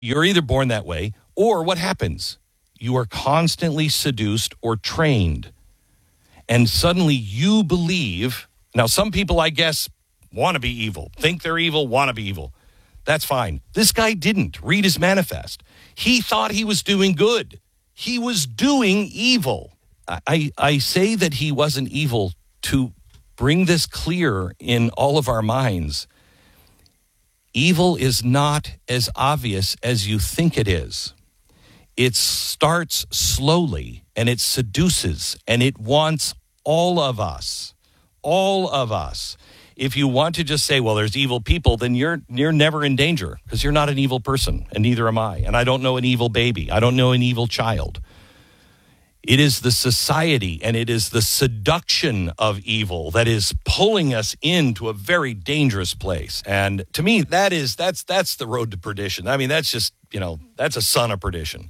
You're either born that way, or what happens? You are constantly seduced or trained. And suddenly you believe. Now, some people, I guess, want to be evil, think they're evil, want to be evil. That's fine. This guy didn't read his manifest. He thought he was doing good. He was doing evil. I say that he wasn't evil to bring this clear in all of our minds. Evil is not as obvious as you think it is. It starts slowly, and it seduces, and it wants all of us. All of us. If you want to just say, well, there's evil people, then you're never in danger, because you're not an evil person, and neither am I. And I don't know an evil baby. I don't know an evil child. It is the society and it is the seduction of evil that is pulling us into a very dangerous place. And to me, that's the road to perdition. I mean, that's just, that's a son of perdition.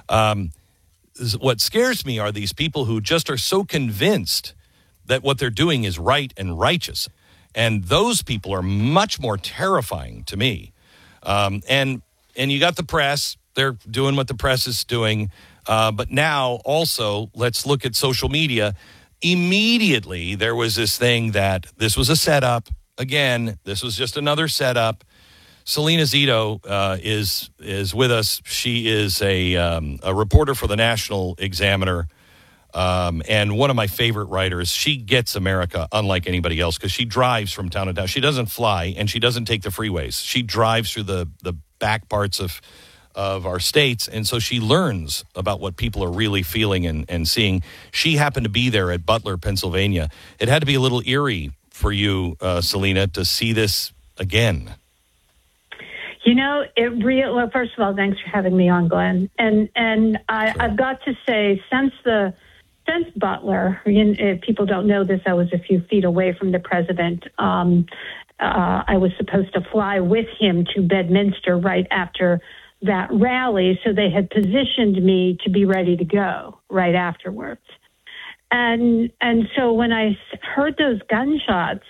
What scares me are these people who just are so convinced that what they're doing is right and righteous. And those people are much more terrifying to me. And you got the press. They're doing what the press is doing. But now also, let's look at social media. Immediately, there was this thing that this was a setup. Again, this was just another setup. Selena Zito is with us. She is a reporter for the National Examiner and one of my favorite writers. She gets America unlike anybody else because she drives from town to town. She doesn't fly, and she doesn't take the freeways. She drives through the back parts of our states, and so she learns about what people are really feeling and seeing. She happened to be there at Butler, Pennsylvania. It had to be a little eerie for you, Selena, to see this again. Well, first of all, thanks for having me on, Glenn. And I've got to say, since Butler, if people don't know this, I was a few feet away from the president. I was supposed to fly with him to Bedminster right after that rally, so they had positioned me to be ready to go right afterwards. And so when I heard those gunshots,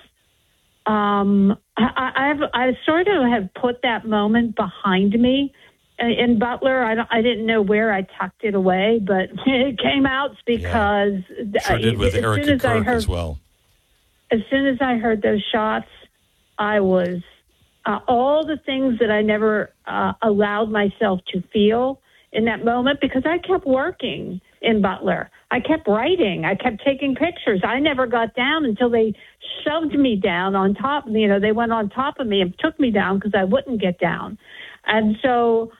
I sort of have put that moment behind me. In Butler, I didn't know where I tucked it away, but it came out because sure did with Erica Kirk as well. As soon as I heard those shots, I was all the things that I never allowed myself to feel in that moment, because I kept working in Butler. I kept writing. I kept taking pictures. I never got down until they shoved me down on top. They went on top of me and took me down because I wouldn't get down. And so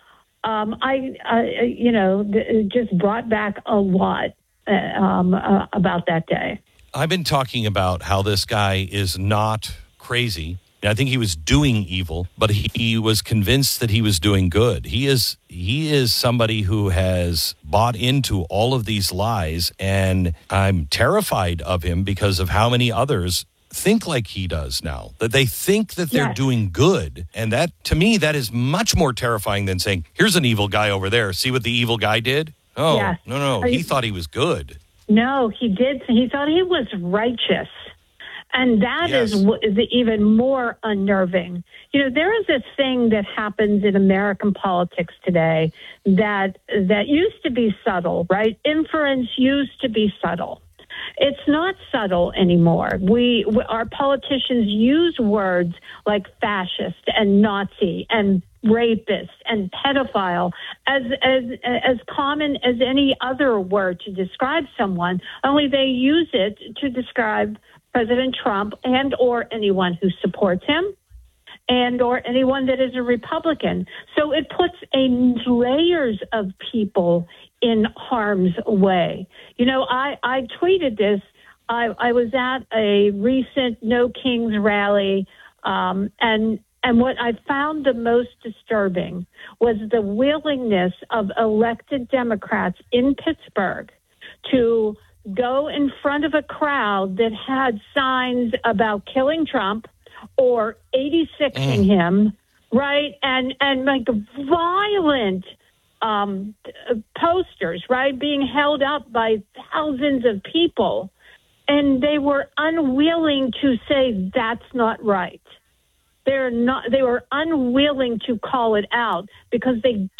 it just brought back a lot about that day. I've been talking about how this guy is not crazy. I think he was doing evil, but he was convinced that he was doing good. He is somebody who has bought into all of these lies, and I'm terrified of him because of how many others think like he does now, that they think that they're doing good. And that, to me, that is much more terrifying than saying, here's an evil guy over there. See what the evil guy did? Oh, no. He thought he was good. No, he did. He thought he was righteous. And that is even more unnerving. There is a thing that happens in American politics today that used to be subtle, right? Inference used to be subtle. It's not subtle anymore. Our politicians use words like fascist and Nazi and rapist and pedophile as common as any other word to describe someone, only they use it to describe President Trump and or anyone who supports him and or anyone that is a Republican. So it puts layers of people in harm's way. I tweeted this. I was at a recent No Kings rally, and what I found the most disturbing was the willingness of elected Democrats in Pittsburgh to go in front of a crowd that had signs about killing Trump or 86ing him, right? And like violent posters, right, being held up by thousands of people. And they were unwilling to say that's not right. They were unwilling to call it out because they